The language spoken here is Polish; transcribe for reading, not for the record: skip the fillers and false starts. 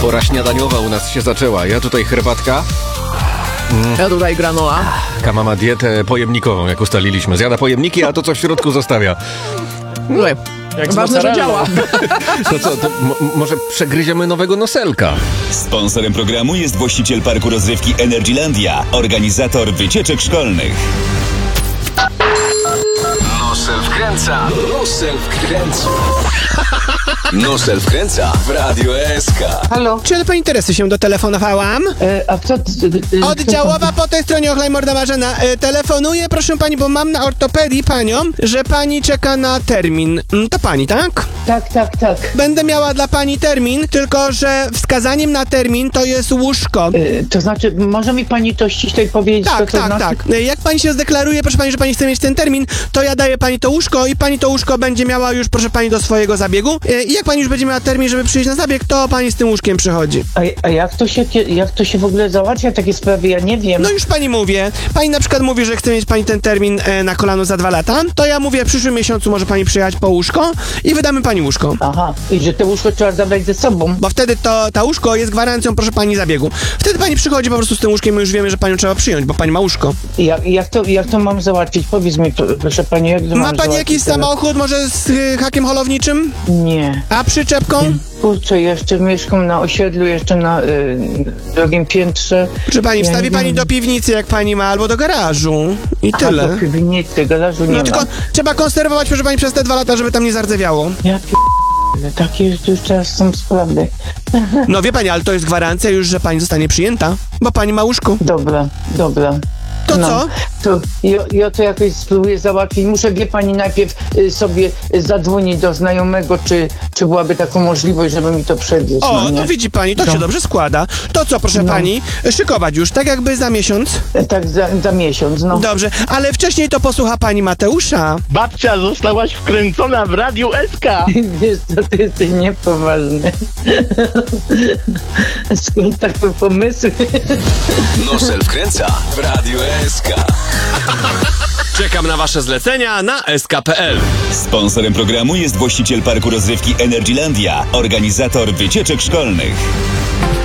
Pora śniadaniowa u nas się zaczęła. Ja tutaj herbatka. Ja tutaj granola. Kama ma dietę pojemnikową, jak ustaliliśmy. Zjada pojemniki, a to co w środku zostawia. Słuchaj, ważne, że działa. To co, to może przegryziemy nowego noselka? Sponsorem programu jest właściciel parku rozrywki Energylandia, organizator wycieczek szkolnych. Nosel wkręca, Nosel wkręca. Nosel wkręca w Radio SK. Halo? Czy po interesy się dotelefonowałam? A co Oddziałowa po tej stronie Ochlej Morda Marzena. Telefonuję, proszę pani, bo mam na ortopedii panią, że pani czeka na termin. To pani, tak? Tak. Będę miała dla pani termin, tylko że wskazaniem na termin to jest łóżko. To znaczy, może mi pani to ściślej powiedzieć? Tak. Jak pani się zdeklaruje, proszę pani, że pani chce mieć ten termin, to ja daję pani to łóżko i pani to łóżko będzie miała już, proszę pani, do swojego zabiegu. I jak pani już będzie miała termin, żeby przyjść na zabieg, to pani z tym łóżkiem przychodzi. A jak to się w ogóle załatwia, takie sprawy? Ja nie wiem. No już pani mówię. Pani na przykład mówi, że chce mieć pani ten termin na kolano za 2 lata, to ja mówię, w przyszłym miesiącu może pani przyjechać po łóżko i wydamy pani łóżko. Aha, i że te łóżko trzeba zabrać ze sobą. Bo wtedy ta łóżko jest gwarancją, proszę pani, zabiegu. Wtedy pani przychodzi po prostu z tym łóżkiem i już wiemy, że panią trzeba przyjąć, bo pani ma łóżko. Jak to mam załatwić? Powiedz mi, proszę pani, jak to mam Ma pani załatwić jakiś teraz? samochód, może z hakiem holowniczym? Nie. A przyczepką? Kurczę, jeszcze mieszkam na osiedlu, jeszcze na drugim piętrze. Czy pani Ja wstawi nie pani wiem. do piwnicy, jak pani ma, albo do garażu. I tyle. Do piwnicy, garażu nie No ma. tylko trzeba konserwować, proszę pani, przez te 2 lata, żeby tam nie zardzewiało. Ja takie już teraz są sprawy. No wie pani, ale to jest gwarancja już, że pani zostanie przyjęta, bo pani ma łóżko. Dobra. To co? To ja to jakoś spróbuję załatwić. Muszę, wie pani, najpierw sobie zadzwonić do znajomego, czy byłaby taką możliwość, żeby mi to przewieźć. O, nie? no widzi pani, to No. się dobrze składa. To co, proszę pani, szykować już, tak jakby za miesiąc? Tak za miesiąc, no. Dobrze, ale wcześniej to posłucha pani Mateusza. Babcia, zostałaś wkręcona w Radiu SK. Wiesz co, ty jesteś niepoważny. Skąd takie pomysły? Nosel wkręca w Radio SK. Czekam na wasze zlecenia na sk.pl. Sponsorem programu jest właściciel parku rozrywki Energylandia, organizator wycieczek szkolnych.